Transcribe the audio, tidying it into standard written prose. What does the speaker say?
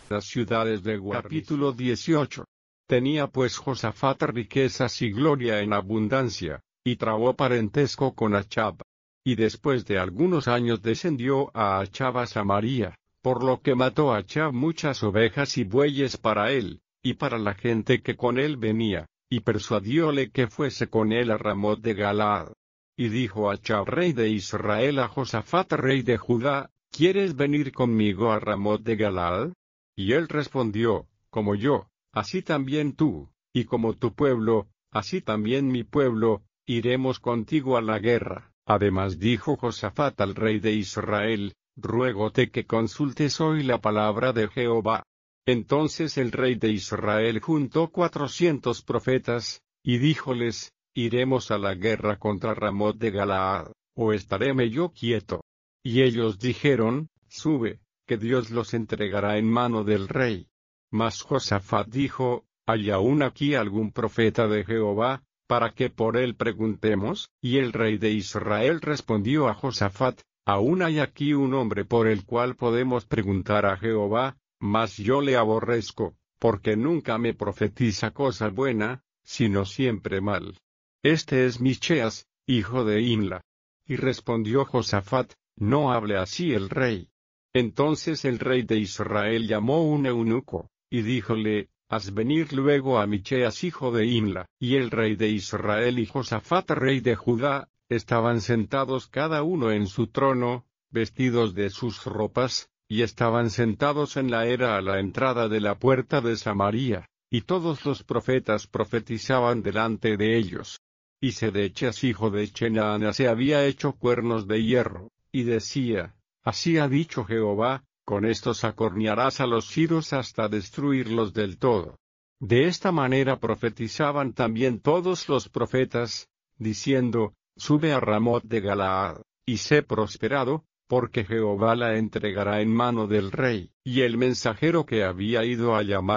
las ciudades de Guarnis. Capítulo 18. Tenía pues Josafat riquezas y gloria en abundancia, y trabó parentesco con Achb. Y después de algunos años descendió a Achb a Samaria, por lo que mató a Achb muchas ovejas y bueyes para él, y para la gente que con él venía, y persuadióle que fuese con él a Ramot de Galaad. Y dijo Achb rey de Israel a Josafat rey de Judá, ¿quieres venir conmigo a Ramot de Galaad? Y él respondió, como yo, así también tú, y como tu pueblo, así también mi pueblo, iremos contigo a la guerra. Además dijo Josafat al rey de Israel, ruégote que consultes hoy la palabra de Jehová. Entonces el rey de Israel juntó 400 profetas, y díjoles, iremos a la guerra contra Ramot de Galaad, o estaréme yo quieto. Y ellos dijeron, sube, que Dios los entregará en mano del rey. Mas Josafat dijo, ¿hay aún aquí algún profeta de Jehová, para que por él preguntemos? Y el rey de Israel respondió a Josafat, aún hay aquí un hombre por el cual podemos preguntar a Jehová, mas yo le aborrezco, porque nunca me profetiza cosa buena, sino siempre mal. Este es Micheas, hijo de Imla. Y respondió Josafat, no hable así el rey. Entonces el rey de Israel llamó un eunuco, y díjole, haz venir luego a Micheas hijo de Imla. Y el rey de Israel y Josafat rey de Judá, estaban sentados cada uno en su trono, vestidos de sus ropas, y estaban sentados en la era a la entrada de la puerta de Samaria, y todos los profetas profetizaban delante de ellos. Y Sedechas hijo de Chenaana se había hecho cuernos de hierro, y decía, así ha dicho Jehová, con estos acornearás a los siros hasta destruirlos del todo. De esta manera profetizaban también todos los profetas, diciendo, sube a Ramot de Galaad, y sé prosperado, porque Jehová la entregará en mano del rey. Y el mensajero que había ido a llamar